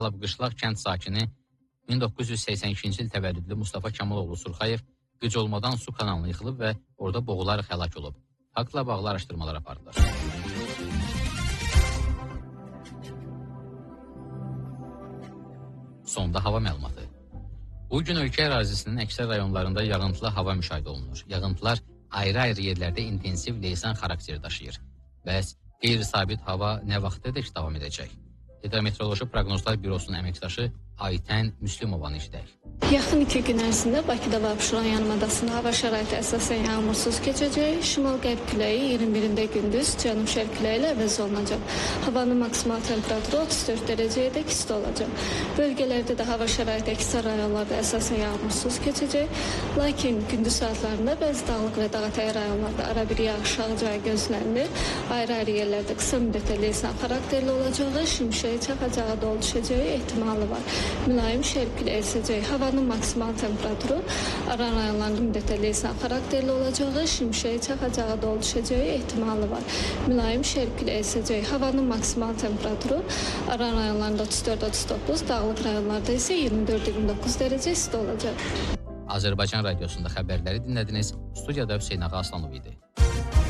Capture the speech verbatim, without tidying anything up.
Qışlaq kənd sakini min doqquz yüz səksən ikinci il təvəllüdlü Mustafa Kamaloğlu Surxayev qıc olmadan su kanalına yıxılıb və orada boğularaq həlak olub. Faktla bağlı araşdırmalar aparılır. Sonda hava məlumatı. Bu gün ölkə ərazisinin əksər rayonlarında yağıntılı hava müşahidə olunur. Yağıntılar ayrı-ayrı yerlərdə intensiv leysan xarakteri daşıyır. Bəs qeyri-sabit hava nə vaxtadək davam edəcək? Hidrometeoroloji Proqnozlar Bürosunun əməkdaşı Aytən Müslümovanı işləyək. Yaxın iki gün ərzində Bakıda və Abşeron yarımadasında hava şəraiti əsasən yağmursuz keçəcək. Şimal-qərb küləyi iyirmi birində gündüz cənub-şərq küləyi ilə əvəz olunacaq. Havanın maksimal temperaturu otuz dörd dərəcəyədək isti olacaq. Bölgələrdə də hava şəraiti əksər rayonlarda əsasən yağmursuz keçəcək. Lakin gündüz saatlarında bəzi dağlıq və dağətəyi rayonlarda arabir yağış yağacağı gözlənilir. Ayrı-ayrı yerlərdə qısa müddətli leysan xarakterli olacağı, şimşək çaxacağı, dolu düşəcəyi ehtimalı var. Mülayim şərq küləyi əsəcək. Havanın maksimal temperaturu Aran rayonlarında müddətli leysan xarakterli olacağı, şimşək çaxacağı, dolu düşəcəyi ehtimalı var. Mülayim şərq küləyi əsəcək. Havanın maksimal temperaturu Aran rayonlarında otuz dörd otuz doqquz, dağlıq rayonlarda isə iyirmi dörd iyirmi doqquz dərəcə isti olacaq. Azərbaycan Radiosunda xəbərləri dinlədiniz. Studiyada Hüseyn Ağa Aslanov idi.